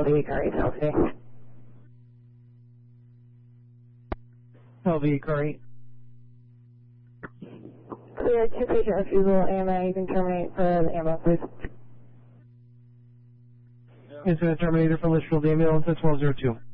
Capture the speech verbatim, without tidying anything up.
L V car eight healthy. L V car eight. Clear two patient refusal, A M A, you can terminate for the ambulance, please. Incident terminator for Litchfield ambulance at twelve oh two.